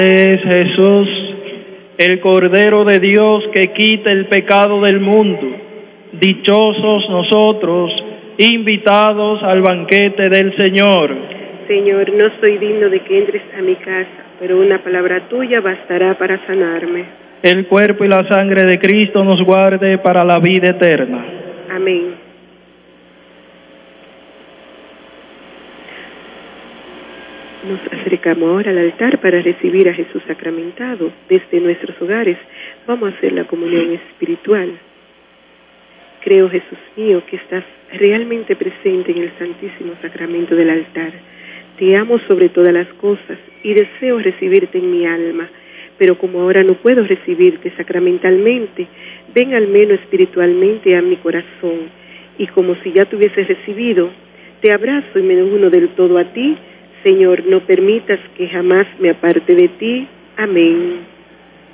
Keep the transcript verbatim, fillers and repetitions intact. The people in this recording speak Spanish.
Es Jesús, el Cordero de Dios que quita el pecado del mundo. Dichosos nosotros, invitados al banquete del Señor. Señor, no soy digno de que entres a mi casa, pero una palabra tuya bastará para sanarme. El cuerpo y la sangre de Cristo nos guarde para la vida eterna. Amén. Nos acercamos ahora al altar para recibir a Jesús sacramentado. Desde nuestros hogares vamos a hacer la comunión espiritual. Creo, Jesús mío, que estás realmente presente en el Santísimo Sacramento del altar. Te amo sobre todas las cosas y deseo recibirte en mi alma, pero como ahora no puedo recibirte sacramentalmente, ven al menos espiritualmente a mi corazón, y como si ya te hubiese recibido, te abrazo y me uno del todo a ti. Señor, no permitas que jamás me aparte de ti. Amén.